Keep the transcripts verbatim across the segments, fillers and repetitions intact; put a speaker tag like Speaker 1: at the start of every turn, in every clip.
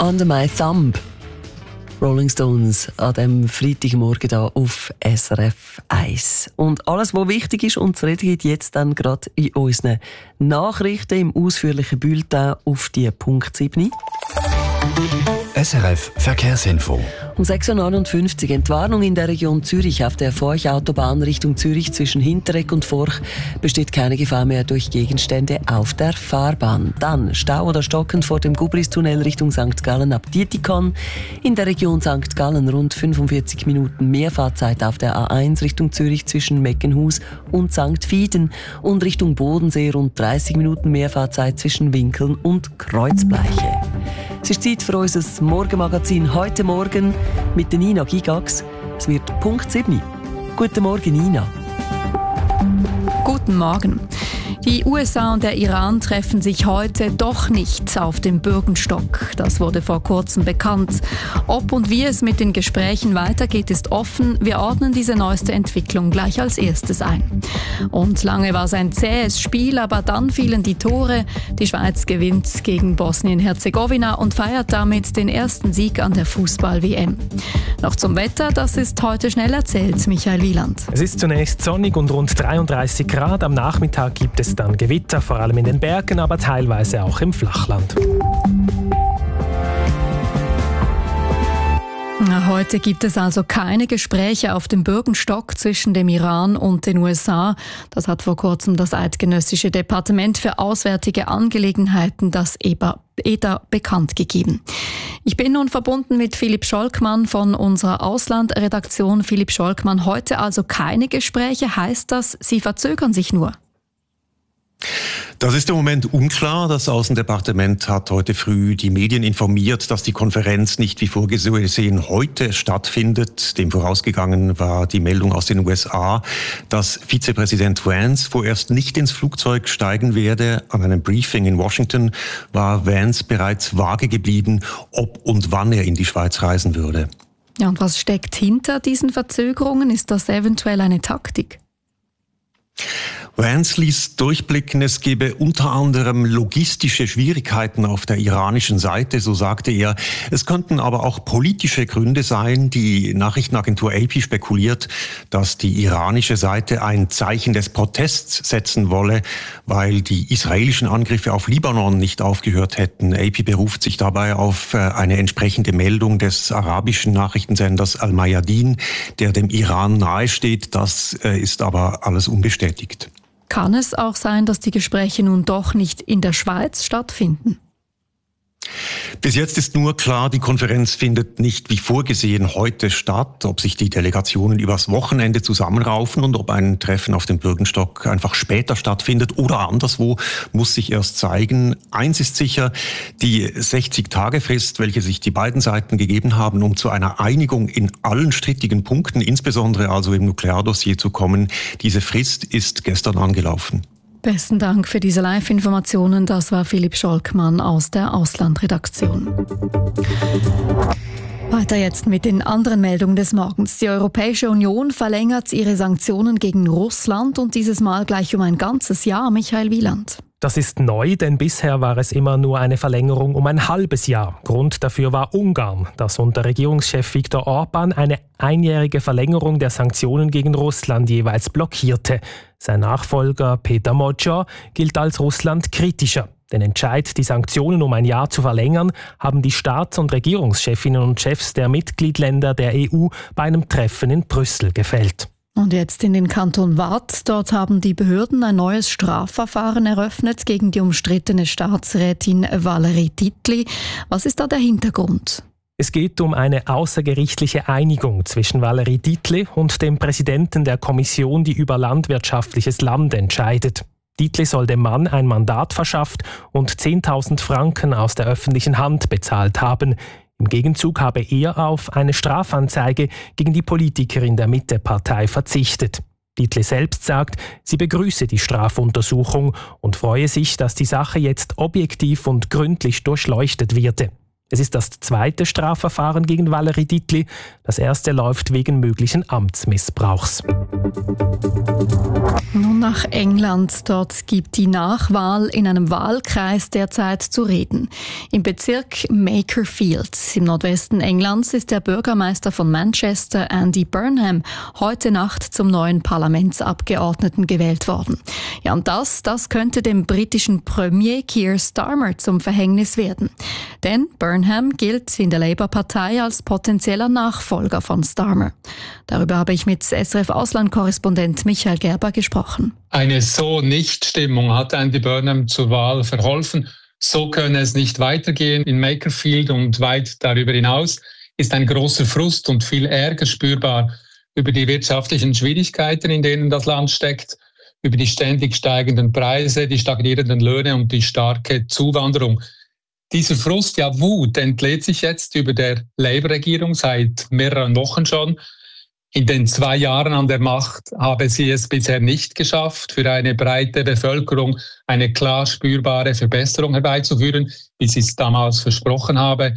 Speaker 1: Under My Thumb. Rolling Stones an diesem Freitagmorgen hier auf S R F eins. Und alles, was wichtig ist und zu reden gibt, jetzt dann gerade in unseren Nachrichten im ausführlichen Bulletin auf die Punkt sieben.
Speaker 2: S R F Verkehrsinfo.
Speaker 1: Um sechs Uhr neunundfünfzig Entwarnung in der Region Zürich auf der Forch-Autobahn Richtung Zürich zwischen Hinteregg und Forch besteht keine Gefahr mehr durch Gegenstände auf der Fahrbahn. Dann Stau oder stockend vor dem Gubristunnel Richtung Sankt Gallen ab Dietikon. In der Region Sankt Gallen rund fünfundvierzig Minuten mehr Fahrzeit auf der A eins Richtung Zürich zwischen Meckenhus und Sankt Fieden. Und Richtung Bodensee rund dreißig Minuten mehr Fahrzeit zwischen Winkeln und Kreuzbleiche. Es ist Zeit für unser Morgenmagazin heute Morgen mit der Nina Gigax. Es wird Punkt sieben. Guten Morgen, Nina.
Speaker 3: Guten Morgen. Die U S A und der Iran treffen sich heute doch nicht auf dem Bürgenstock. Das wurde vor kurzem bekannt. Ob und wie es mit den Gesprächen weitergeht, ist offen. Wir ordnen diese neueste Entwicklung gleich als erstes ein. Und lange war es ein zähes Spiel, aber dann fielen die Tore. Die Schweiz gewinnt gegen Bosnien-Herzegowina und feiert damit den ersten Sieg an der Fußball-W M. Noch zum Wetter, das ist heute schnell erzählt, Michael Wieland.
Speaker 4: Es ist zunächst sonnig und rund dreiunddreißig Grad. Am Nachmittag gibt es dann Gewitter, vor allem in den Bergen, aber teilweise auch im Flachland.
Speaker 3: Heute gibt es also keine Gespräche auf dem Bürgenstock zwischen dem Iran und den U S A. Das hat vor kurzem das Eidgenössische Departement für Auswärtige Angelegenheiten, das E D A, bekannt gegeben. Ich bin nun verbunden mit Philipp Scholkmann von unserer Auslandredaktion. Philipp Scholkmann, heute also keine Gespräche. Heißt das, Sie verzögern sich nur?
Speaker 5: Das ist im Moment unklar. Das Außendepartement hat heute früh die Medien informiert, dass die Konferenz nicht wie vorgesehen heute stattfindet. Dem vorausgegangen war die Meldung aus den U S A, dass Vizepräsident Vance vorerst nicht ins Flugzeug steigen werde. An einem Briefing in Washington war Vance bereits vage geblieben, ob und wann er in die Schweiz reisen würde.
Speaker 3: Ja, und was steckt hinter diesen Verzögerungen? Ist das eventuell eine Taktik?
Speaker 5: Vance ließ durchblicken, es gebe unter anderem logistische Schwierigkeiten auf der iranischen Seite, so sagte er. Es könnten aber auch politische Gründe sein. Die Nachrichtenagentur A P spekuliert, dass die iranische Seite ein Zeichen des Protests setzen wolle, weil die israelischen Angriffe auf Libanon nicht aufgehört hätten. A P beruft sich dabei auf eine entsprechende Meldung des arabischen Nachrichtensenders Al-Mayadin, der dem Iran nahesteht. Das ist aber alles unbestätigt.
Speaker 3: Kann es auch sein, dass die Gespräche nun doch nicht in der Schweiz stattfinden?
Speaker 5: Bis jetzt ist nur klar, die Konferenz findet nicht wie vorgesehen heute statt. Ob sich die Delegationen übers Wochenende zusammenraufen und ob ein Treffen auf dem Bürgenstock einfach später stattfindet oder anderswo, muss sich erst zeigen. Eins ist sicher, die sechzig-Tage-Frist, welche sich die beiden Seiten gegeben haben, um zu einer Einigung in allen strittigen Punkten, insbesondere also im Nukleardossier zu kommen, diese Frist ist gestern angelaufen.
Speaker 3: Besten Dank für diese Live-Informationen. Das war Philipp Scholkmann aus der Auslandredaktion. Weiter jetzt mit den anderen Meldungen des Morgens. Die Europäische Union verlängert ihre Sanktionen gegen Russland und dieses Mal gleich um ein ganzes Jahr. Michael Wieland.
Speaker 4: Das ist neu, denn bisher war es immer nur eine Verlängerung um ein halbes Jahr. Grund dafür war Ungarn, das unter Regierungschef Viktor Orbán eine einjährige Verlängerung der Sanktionen gegen Russland jeweils blockierte. Sein Nachfolger Peter Mocsa gilt als Russland kritischer. Den Entscheid, die Sanktionen um ein Jahr zu verlängern, haben die Staats- und Regierungschefinnen und Chefs der Mitgliedsländer der E U bei einem Treffen in Brüssel gefällt.
Speaker 3: Und jetzt in den Kanton Waadt. Dort haben die Behörden ein neues Strafverfahren eröffnet gegen die umstrittene Staatsrätin Valerie Dietli. Was ist da der Hintergrund?
Speaker 4: Es geht um eine außergerichtliche Einigung zwischen Valerie Dietli und dem Präsidenten der Kommission, die über landwirtschaftliches Land entscheidet. Dietli soll dem Mann ein Mandat verschafft und zehntausend Franken aus der öffentlichen Hand bezahlt haben. Im Gegenzug habe er auf eine Strafanzeige gegen die Politikerin der Mitte-Partei verzichtet. Dietli selbst sagt, sie begrüße die Strafuntersuchung und freue sich, dass die Sache jetzt objektiv und gründlich durchleuchtet werde. Es ist das zweite Strafverfahren gegen Valerie Dietli. Das erste läuft wegen möglichen Amtsmissbrauchs.
Speaker 3: Nun nach England. Dort gibt die Nachwahl in einem Wahlkreis derzeit zu reden. Im Bezirk Makerfield im Nordwesten Englands ist der Bürgermeister von Manchester, Andy Burnham, heute Nacht zum neuen Parlamentsabgeordneten gewählt worden. Ja, und das, das könnte dem britischen Premier Keir Starmer zum Verhängnis werden. Denn Burnham gilt in der Labour-Partei als potenzieller Nachfolger von Starmer. Darüber habe ich mit S R F-Ausland-Korrespondent Michael Gerber gesprochen.
Speaker 6: Eine So-Nicht-Stimmung hat Andy Burnham zur Wahl verholfen. So könne es nicht weitergehen. In Makerfield und weit darüber hinaus ist ein großer Frust und viel Ärger spürbar über die wirtschaftlichen Schwierigkeiten, in denen das Land steckt, über die ständig steigenden Preise, die stagnierenden Löhne und die starke Zuwanderung. Dieser Frust, ja Wut, entlädt sich jetzt über der Labour-Regierung seit mehreren Wochen schon. In den zwei Jahren an der Macht habe sie es bisher nicht geschafft, für eine breite Bevölkerung eine klar spürbare Verbesserung herbeizuführen, wie sie es damals versprochen habe.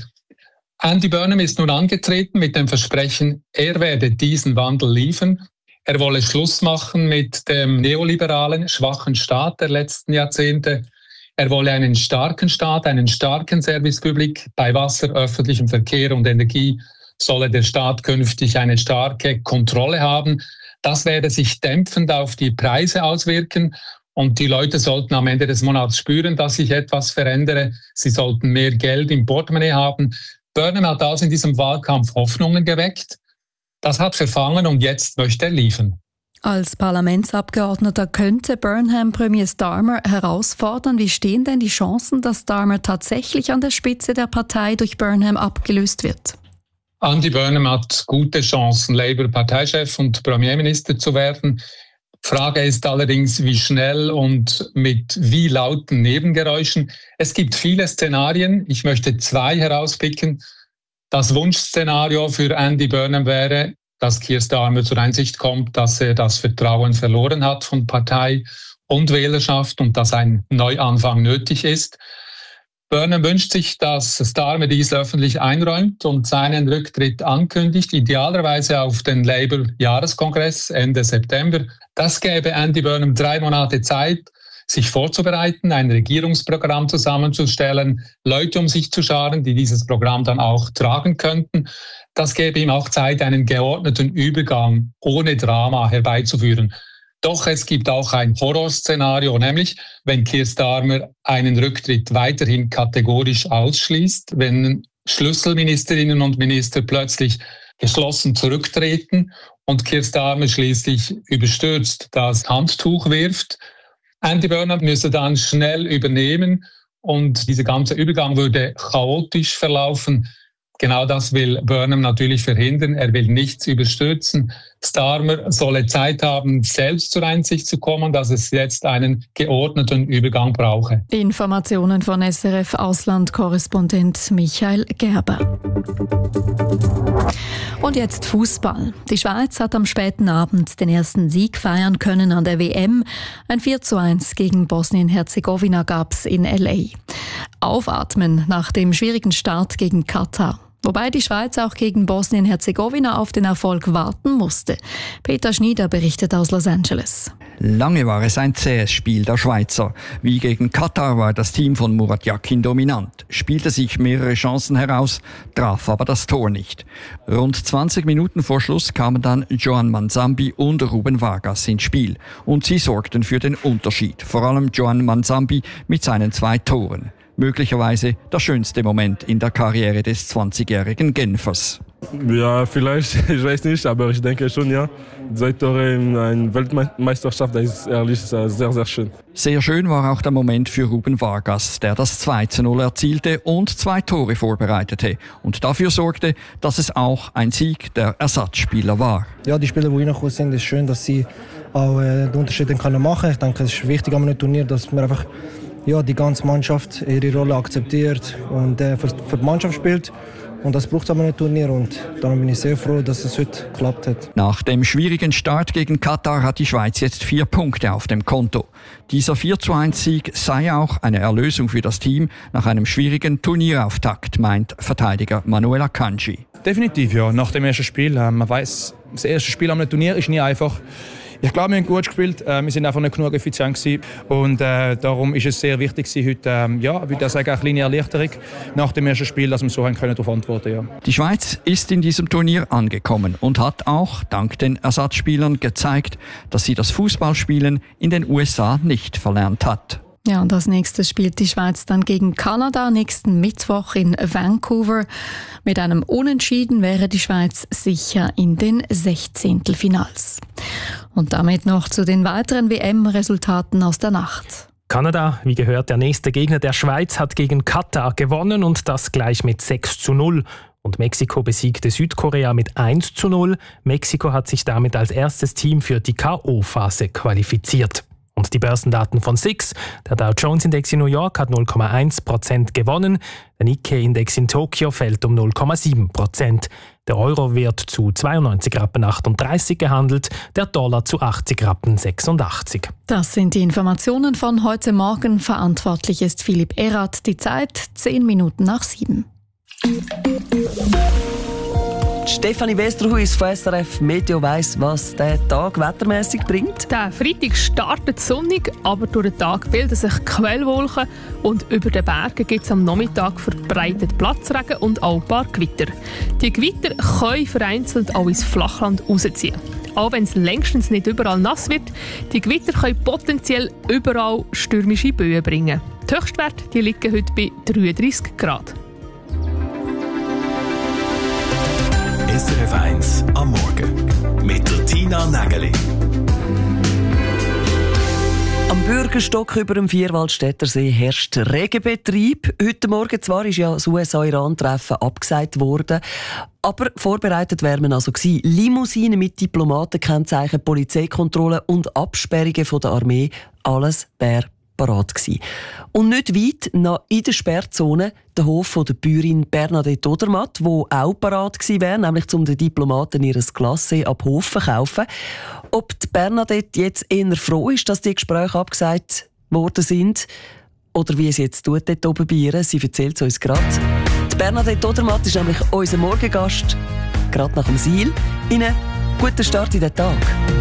Speaker 6: Andy Burnham ist nun angetreten mit dem Versprechen, er werde diesen Wandel liefern. Er wolle Schluss machen mit dem neoliberalen, schwachen Staat der letzten Jahrzehnte. Er wolle einen starken Staat, einen starken Service Public. Bei Wasser, öffentlichem Verkehr und Energie solle der Staat künftig eine starke Kontrolle haben. Das werde sich dämpfend auf die Preise auswirken und die Leute sollten am Ende des Monats spüren, dass sich etwas verändere. Sie sollten mehr Geld im Portemonnaie haben. Burnham hat also in diesem Wahlkampf Hoffnungen geweckt. Das hat verfangen und jetzt möchte er liefern.
Speaker 3: Als Parlamentsabgeordneter könnte Burnham Premier Starmer herausfordern. Wie stehen denn die Chancen, dass Starmer tatsächlich an der Spitze der Partei durch Burnham abgelöst wird?
Speaker 6: Andy Burnham hat gute Chancen, Labour-Parteichef und Premierminister zu werden. Frage ist allerdings, wie schnell und mit wie lauten Nebengeräuschen. Es gibt viele Szenarien. Ich möchte zwei herauspicken. Das Wunschszenario für Andy Burnham wäre, dass Keir Starmer zur Einsicht kommt, dass er das Vertrauen verloren hat von Partei und Wählerschaft und dass ein Neuanfang nötig ist. Burnham wünscht sich, dass Starmer dies öffentlich einräumt und seinen Rücktritt ankündigt, idealerweise auf den Labour-Jahreskongress Ende September. Das gäbe Andy Burnham drei Monate Zeit, sich vorzubereiten, ein Regierungsprogramm zusammenzustellen, Leute um sich zu scharen, die dieses Programm dann auch tragen könnten. Das gäbe ihm auch Zeit, einen geordneten Übergang ohne Drama herbeizuführen. Doch es gibt auch ein Horrorszenario, nämlich wenn Keir Starmer einen Rücktritt weiterhin kategorisch ausschließt, wenn Schlüsselministerinnen und Minister plötzlich geschlossen zurücktreten und Keir Starmer schließlich überstürzt das Handtuch wirft. Andy Burnham müsse dann schnell übernehmen und dieser ganze Übergang würde chaotisch verlaufen. Genau das will Burnham natürlich verhindern. Er will nichts überstürzen. Starmer solle Zeit haben, selbst zur Einsicht zu kommen, dass es jetzt einen geordneten Übergang brauche.
Speaker 3: Informationen von S R F-Ausland-Korrespondent Michael Gerber. Und jetzt Fußball. Die Schweiz hat am späten Abend den ersten Sieg feiern können an der W M. Ein vier zu eins gegen Bosnien-Herzegowina gab's in L A. Aufatmen nach dem schwierigen Start gegen Katar. Wobei die Schweiz auch gegen Bosnien-Herzegowina auf den Erfolg warten musste. Peter Schnieder berichtet aus Los Angeles.
Speaker 7: Lange war es ein zähes Spiel der Schweizer. Wie gegen Katar war das Team von Murat Yakin dominant, spielte sich mehrere Chancen heraus, traf aber das Tor nicht. Rund zwanzig Minuten vor Schluss kamen dann Joan Manzambi und Ruben Vargas ins Spiel. Und sie sorgten für den Unterschied, vor allem Joan Manzambi mit seinen zwei Toren. Möglicherweise der schönste Moment in der Karriere des zwanzigjährigen Genfers.
Speaker 8: Ja, vielleicht, ich weiß nicht, aber ich denke schon, ja. Zwei Tore in einer Weltmeisterschaft, das ist ehrlich sehr, sehr schön.
Speaker 7: Sehr schön war auch der Moment für Ruben Vargas, der das zwei zu null erzielte und zwei Tore vorbereitete und dafür sorgte, dass es auch ein Sieg der Ersatzspieler war.
Speaker 9: Ja, die Spieler, die reingekommen sind, ist schön, dass sie auch äh, den Unterschied machen können. Ich denke, es ist wichtig an einem Turnier, dass man einfach ja, die ganze Mannschaft ihre Rolle akzeptiert und äh, für, für die Mannschaft spielt. Und das braucht es aber ein Turnier und darum bin ich sehr froh, dass es heute geklappt hat.
Speaker 7: Nach dem schwierigen Start gegen Katar hat die Schweiz jetzt vier Punkte auf dem Konto. Dieser vier zu eins Sieg sei auch eine Erlösung für das Team nach einem schwierigen Turnierauftakt, meint Verteidiger Manuel Akanji.
Speaker 10: Definitiv, ja. Nach dem ersten Spiel. Äh, man weiss, das erste Spiel am Turnier ist nie einfach. Ich glaube, wir haben gut gespielt. Äh, wir sind einfach nicht genug effizient gewesen. Und äh, darum ist es sehr wichtig heute, ähm, ja, würde ich sagen, eine kleine Erleichterung nach dem ersten Spiel, dass wir so haben können darauf antworten. Ja.
Speaker 7: Die Schweiz ist in diesem Turnier angekommen und hat auch dank den Ersatzspielern gezeigt, dass sie das Fußballspielen in den U S A nicht verlernt hat.
Speaker 3: Ja, und als nächstes spielt die Schweiz dann gegen Kanada nächsten Mittwoch in Vancouver. Mit einem Unentschieden wäre die Schweiz sicher in den Sechzehntelfinals. Und damit noch zu den weiteren W M-Resultaten aus der Nacht.
Speaker 4: Kanada, wie gehört, der nächste Gegner der Schweiz, hat gegen Katar gewonnen und das gleich mit sechs zu null. Und Mexiko besiegte Südkorea mit eins zu null. Mexiko hat sich damit als erstes Team für die K O-Phase qualifiziert. Und die Börsendaten von S I X. Der Dow Jones Index in New York hat null Komma eins Prozent gewonnen. Der Nikkei Index in Tokio fällt um null Komma sieben Prozent. Der Euro wird zu zweiundneunzig Rappen achtunddreißig gehandelt, der Dollar zu achtzig Rappen sechsundachtzig.
Speaker 3: Das sind die Informationen von heute Morgen. Verantwortlich ist Philipp Erath. Die Zeit zehn Minuten nach sieben.
Speaker 1: Stefanie Westerhuis von S R F Meteo weiss, was der Tag wettermässig bringt.
Speaker 11: Der Freitag startet sonnig, aber durch den Tag bilden sich Quellwolken und über den Bergen gibt es am Nachmittag verbreitet Platzregen und auch ein paar Gewitter. Die Gewitter können vereinzelt auch ins Flachland rausziehen. Auch wenn es längstens nicht überall nass wird, die Gewitter können potenziell überall stürmische Böen bringen. Die Höchstwerte die liegen heute bei dreiunddreißig Grad.
Speaker 2: S R F eins am Morgen mit der Tina Nägeli.
Speaker 1: Am Bürgerstock über dem Vierwaldstättersee herrscht Regenbetrieb. Heute Morgen zwar ist ja das U S A-Iran-Treffen abgesagt worden, aber vorbereitet wäre man also gewesen. Limousinen mit Diplomatenkennzeichen, Polizeikontrollen und Absperrungen von der Armee, alles wäre parat gewesen. Und nicht weit noch in der Sperrzone der Hof von der Bäuerin Bernadette Odermatt, wo auch parat gewesen wäre, nämlich um den Diplomaten ihr Glacé ab Hof zu verkaufen. Ob die Bernadette jetzt eher froh ist, dass die Gespräche abgesagt worden sind, oder wie es jetzt tut dort oben bei ihr, sie erzählt es uns gerade. Die Bernadette Odermatt ist nämlich unser Morgengast, gerade nach dem Siel. Ihnen guten Start in den Tag.